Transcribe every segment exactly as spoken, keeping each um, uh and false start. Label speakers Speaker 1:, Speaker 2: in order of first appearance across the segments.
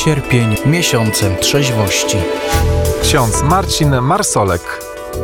Speaker 1: Sierpień miesiącem trzeźwości.
Speaker 2: Ksiądz Marcin Marsolek.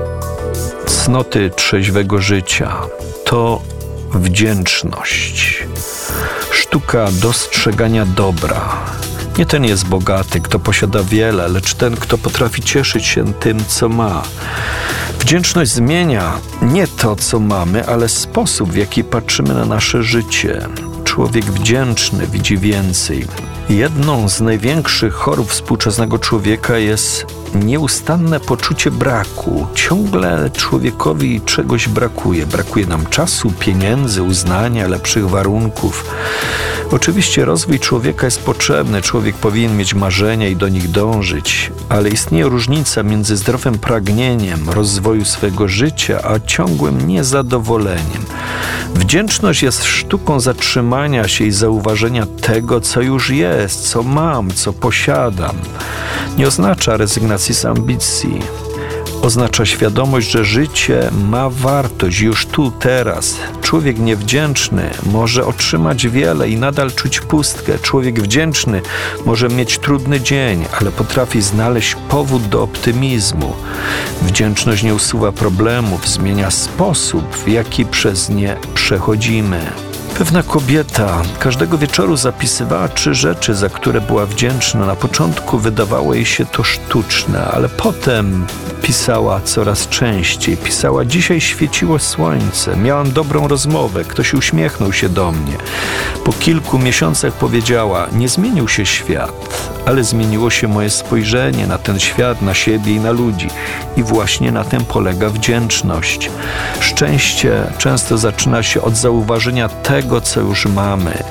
Speaker 3: Cnoty trzeźwego życia to wdzięczność, sztuka dostrzegania dobra. Nie ten jest bogaty, kto posiada wiele, lecz ten, kto potrafi cieszyć się tym, co ma. Wdzięczność zmienia nie to, co mamy, ale sposób, w jaki patrzymy na nasze życie. Człowiek wdzięczny widzi więcej. Jedną z największych chorób współczesnego człowieka jest nieustanne poczucie braku. Ciągle człowiekowi czegoś brakuje. Brakuje nam czasu, pieniędzy, uznania, lepszych warunków. Oczywiście rozwój człowieka jest potrzebny. Człowiek powinien mieć marzenia i do nich dążyć, ale istnieje różnica między zdrowym pragnieniem rozwoju swojego życia, a ciągłym niezadowoleniem. Wdzięczność jest sztuką zatrzymania się i zauważenia tego, co już jest, co mam, co posiadam. Nie oznacza rezygnacji z ambicji. Oznacza świadomość, że życie ma wartość już tu, teraz. Człowiek niewdzięczny może otrzymać wiele i nadal czuć pustkę. Człowiek wdzięczny może mieć trudny dzień, ale potrafi znaleźć powód do optymizmu. Wdzięczność nie usuwa problemów, zmienia sposób, w jaki przez nie przechodzimy. Pewna kobieta każdego wieczoru zapisywała trzy rzeczy, za które była wdzięczna. Na początku wydawało jej się to sztuczne, ale potem pisała coraz częściej. Pisała: dzisiaj świeciło słońce, miałam dobrą rozmowę, ktoś uśmiechnął się do mnie. Po kilku miesiącach powiedziała: nie zmienił się świat, ale zmieniło się moje spojrzenie na ten świat, na siebie i na ludzi. I właśnie na tym polega wdzięczność. Szczęście często zaczyna się od zauważenia tego, co już mamy.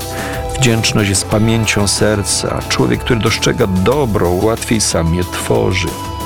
Speaker 3: Wdzięczność jest pamięcią serca. Człowiek, który dostrzega dobro, łatwiej sam je tworzy.